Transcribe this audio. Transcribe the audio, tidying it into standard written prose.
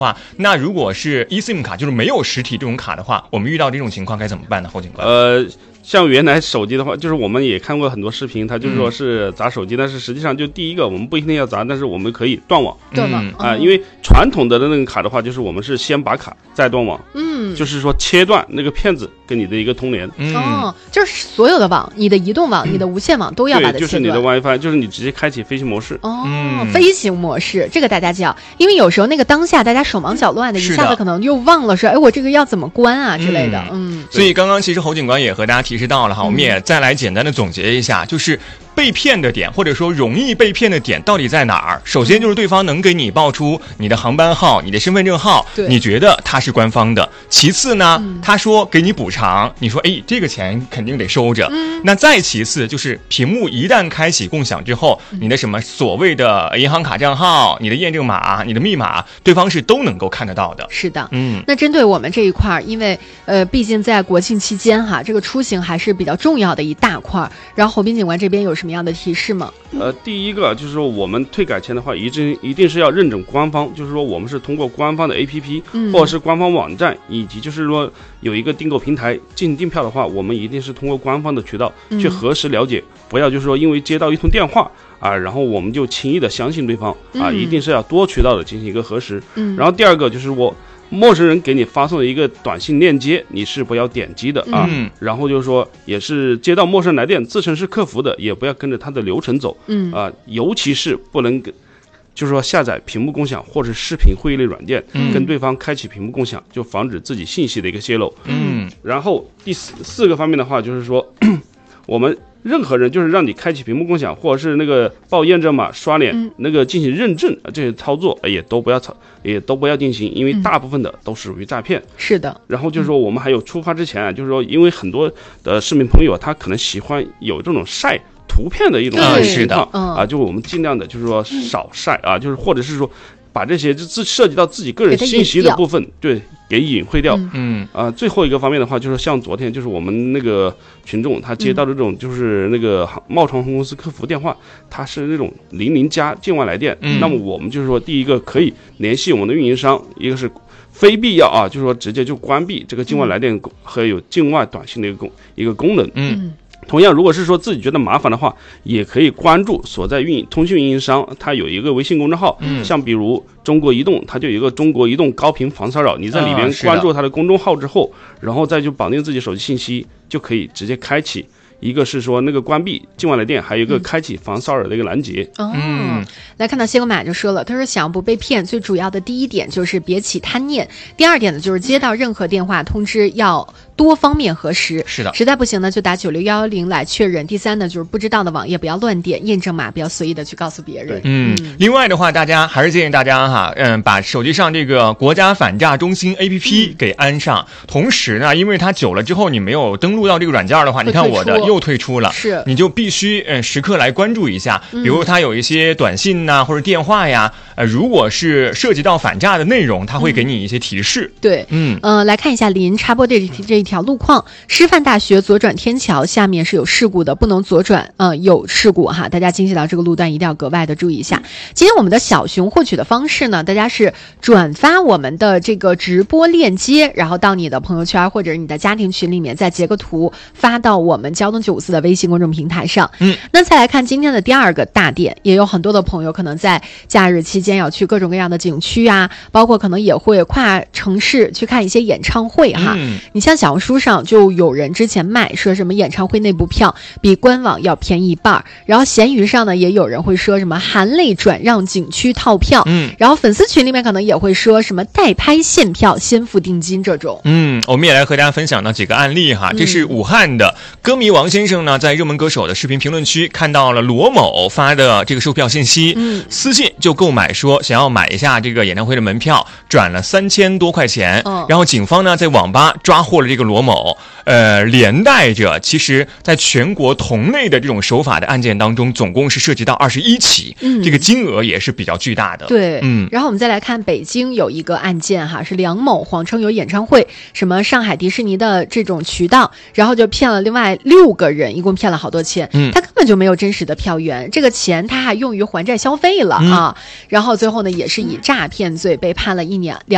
话，那如果是 eSIM 卡，就是没有实体这种卡的话，我们遇到这种情况该怎么办呢？侯警官？ 像原来手机的话，就是我们也看过很多视频，它就是说是砸手机，但是实际上就第一个我们不一定要砸，但是我们可以断网。因为传统的那个卡的话，就是我们是先拔卡再断网，就是说切断那个骗子跟你的一个通联。 就是所有的网，你的移动网、你的无线网都要把它切断。 就是你的 WiFi， 就是你直接开启飞行模式。 飞行模式，这个大家叫，因为有时候那个当下大家手忙脚乱的，一下子可能又忘了说，哎，我这个要怎么关啊之类的。 所以刚刚其实侯警官也和大家提示到了哈，我们也再来简单的总结一下，就是被骗的点，或者说容易被骗的点到底在哪儿？首先就是对方能给你报出你的航班号、你的身份证号，你觉得他是官方的。其次呢，他说给你补偿，你说哎，这个钱肯定得收着。那再其次就是屏幕一旦开启共享之后，你的什么所谓的银行卡账号、你的验证码、你的密码，对方是都能够看得到的。 是的，那针对我们这一块，因为毕竟在国庆期间哈，这个出行还是比较重要的一大块。然后侯斌警官这边有什么样的提示吗？ 第一个就是说我们退改签的话，一定是要认证官方，就是说我们是通过官方的 APP 或者是官方网站，以及就是说有一个订购平台进行订票的话，我们一定是通过官方的渠道去核实了解，不要就是说因为接到一通电话然后我们就轻易的相信对方一定是要多渠道的进行一个核实。然后第二个就是陌生人给你发送的一个短信链接，你是不要点击的然后就是说，也是接到陌生人来电，自称是客服的，也不要跟着他的流程走尤其是不能就是说下载屏幕共享或者视频会议类软件，跟对方开启屏幕共享，就防止自己信息的一个泄露。然后第四个方面的话，就是说我们任何人就是让你开启屏幕共享，或者是那个报验证码、刷脸那个进行认证这些操作，也都不要进行，因为大部分的都属于诈骗。 是的。 然后就是说，我们还有出发之前就是说，因为很多的市民朋友他可能喜欢有这种晒图片的一种情况就我们尽量的就是说少晒就是或者是说把这些涉及到自己个人信息的部分给隐晦掉。最后一个方面的话，就是像昨天就是我们那个群众他接到的这种就是那个贸航空公司客服电话，他是那种00+境外来电，那么我们就是说第一个可以联系我们的运营商，一个是非必要就是说直接就关闭这个境外来电和有境外短信的一个功能。同样，如果是说自己觉得麻烦的话，也可以关注所在通讯运营商，它有一个微信公众号，像比如中国移动，它就有一个中国移动高频防骚扰，你在里边关注它的公众号之后，然后再就绑定自己手机信息，就可以直接开启。一个是说那个关闭境外来电，还有一个开启防骚扰的一个拦截。 来看到谢公马就说了，他说想要不被骗，最主要的第一点就是别起贪念，第二点呢就是接到任何电话通知要多方面核实， 是的， 实在不行呢就打96110来确认。第三呢就是不知道的网页不要乱点，验证码不要随意的去告诉别人。 另外的话，大家还是建议大家哈，把手机上这个国家反诈中心 APP 给安上。同时呢，因为它久了之后你没有登录到这个软件的话，你看我的又退出了， 是你就必须时刻来关注一下，比如它有一些短信呐或者电话呀，如果是涉及到反诈的内容，它会给你一些提示。 对，来看一下林插播这一条路况，师范大学左转天桥下面是有事故的，不能左转，有事故哈，大家经济到这个路段一定要格外的注意一下。今天我们的小熊获取的方式呢，大家是转发我们的这个直播链接，然后到你的朋友圈或者你的家庭群里面，再截个图发到我们交通954的微信公众平台上。那再来看今天的第二个大点，也有很多的朋友可能在假日期间要去各种各样的景区包括可能也会跨城市去看一些演唱会哈。你像小红书上就有人之前卖说什么演唱会内部票比官网要便宜1半，然后闲鱼上呢也有人会说什么含泪转让景区套票，然后粉丝群里面可能也会说什么代拍现票先付定金这种。 我们也来和大家分享到几个案例哈。这是武汉的歌迷王先生呢，在热门歌手的视频评论区看到了罗某发的这个售票信息，私信就购买说想要买一下这个演唱会的门票，转了3000多块钱。然后警方呢在网吧抓获了这个罗某，连带着其实在全国同类的这种手法的案件当中，总共是涉及到21起，这个金额也是比较巨大的。 对，然后我们再来看北京有一个案件哈，是梁某谎称有演唱会，什么上海迪士尼的这种渠道，然后就骗了另外6个人，一共骗了好多钱。他根本就没有真实的票源，这个钱他还用于还债消费了然后最后呢也是以诈骗罪被判了2年